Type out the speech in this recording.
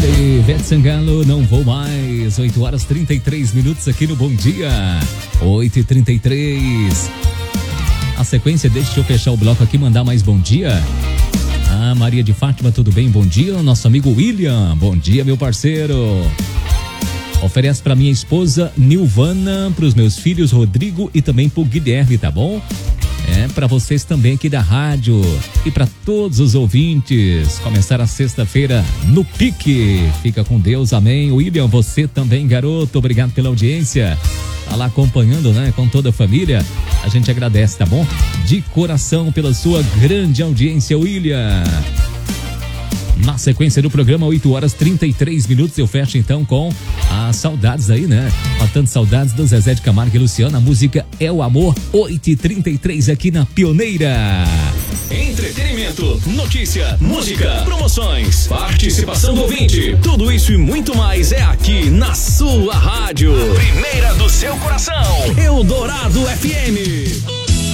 Olha aí, Ivete Sangalo, não vou mais. 8 horas 33 minutos aqui no Bom Dia. 8h33. A sequência, deixa eu fechar o bloco aqui, mandar mais bom dia. Maria de Fátima, tudo bem? Bom dia. Nosso amigo William, bom dia, meu parceiro. Oferece pra minha esposa Nilvana, pros meus filhos Rodrigo e também pro Guilherme, tá bom? Pra vocês também aqui da rádio e pra todos os ouvintes. Começar a sexta-feira no pique. Fica com Deus, amém. William, você também, garoto, obrigado pela audiência. Tá lá acompanhando, né, com toda a família. A gente agradece, tá bom? De coração pela sua grande audiência, William. Na sequência do programa, 8 horas 33 minutos, eu fecho então com as saudades aí, né? Matando saudades do Zezé de Camargo e Luciano. A música é o amor. 8h33 aqui na Pioneira. Entretenimento, notícia, música, promoções, participação do ouvinte. Tudo isso e muito mais é aqui na sua rádio. Primeira do seu coração, Eldorado FM.